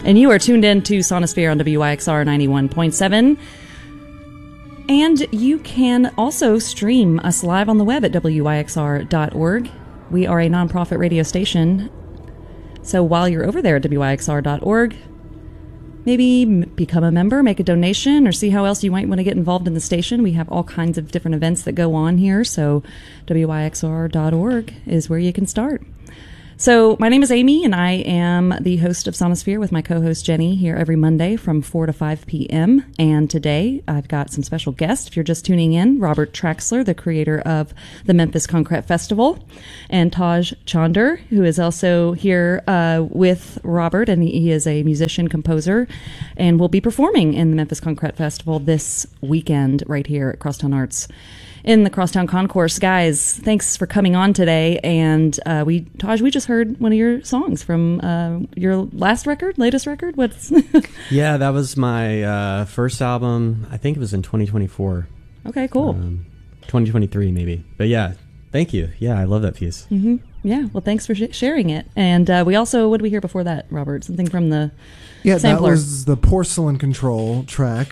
And you are tuned in to Sonosphere on WYXR 91.7. And you can also stream us live on the web at WYXR.org. We are a nonprofit radio station. So while you're over there at WYXR.org, maybe become a member, make a donation, or see how else you might want to get involved in the station. We have all kinds of different events that go on here, so WYXR.org is where you can start. So my name is Amy, and I am the host of Sonosphere with my co-host Jenny here every Monday from 4 to 5 p.m. And today I've got some special guests. If you're just tuning in, Robert Traxler, the creator of the Memphis Concrete Festival, and Taj Chander, who is also here with Robert, and he is a musician, composer, and will be performing in the Memphis Concrete Festival this weekend right here at Crosstown Arts in the Crosstown Concourse. Guys, thanks for coming on today. And Taj, we just heard one of your songs from your latest record. What's Yeah, that was my first album. I think it was in 2024. Okay, cool. 2023 maybe. But yeah, thank you. Yeah, I love that piece. Mm-hmm. Yeah, well, thanks for sharing it. And we also, what did we hear before that, Robert? Something from the sampler. That was the Porcelain Control track.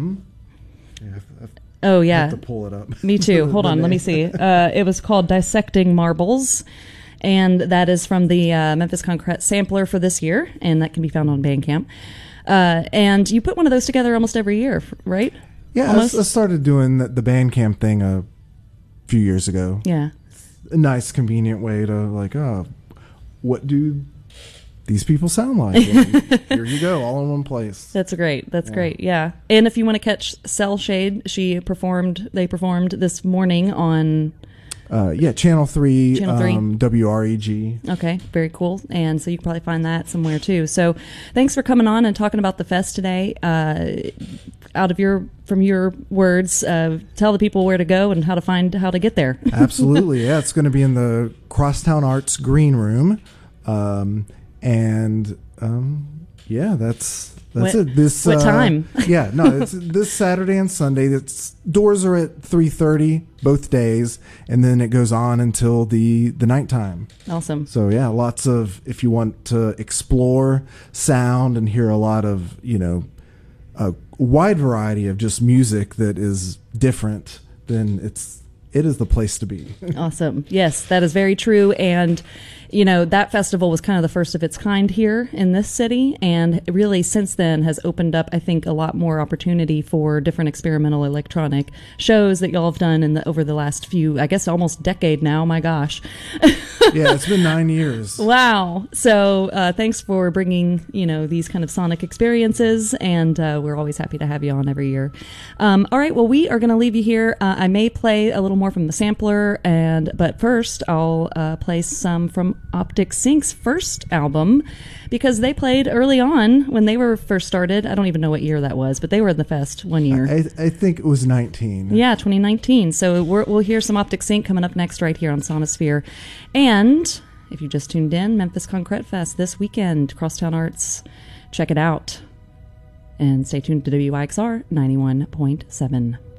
Oh, yeah. I have to pull it up. Me too. Hold on. Let me see. It was called Dissecting Marbles, and that is from the Memphis Concrete sampler for this year, and that can be found on Bandcamp. And you put one of those together almost every year, right? Yeah, I started doing the Bandcamp thing a few years ago. Yeah. A nice, convenient way to, what do these people sound like? And here you go, all in one place. That's great. That's great. Yeah. And if you want to catch Cell Shade, they performed this morning on Channel 3, WREG. Okay, very cool. And so you can probably find that somewhere too. So thanks for coming on and talking about the fest today. From your words, tell the people where to go and how to get there. Absolutely. Yeah, it's going to be in the Crosstown Arts Green Room. That's it. What time? It's this Saturday and Sunday. Doors are at 3:30 both days, and then it goes on until the nighttime. Awesome. So yeah, lots of, if you want to explore sound and hear a lot of, a wide variety of just music that is different, then it is the place to be. Awesome. Yes, that is very true. And that festival was kind of the first of its kind here in this city, and really since then has opened up, I think, a lot more opportunity for different experimental electronic shows that y'all have done over the last few, I guess, almost decade now. My gosh. Yeah, it's been 9 years. Wow. So thanks for bringing, these kind of sonic experiences, and we're always happy to have you on every year. All right, well, we are going to leave you here. I may play a little more from the sampler, but first I'll play some from Optic Sync's first album, because they played early on when they were first started. I don't even know what year that was, but they were in the fest one year. I think it was 19. Yeah, 2019. So we'll hear some Optic Sync coming up next right here on Sonosphere. And if you just tuned in, Memphis Concrete Fest this weekend, Crosstown Arts. Check it out. And stay tuned to WYXR 91.7.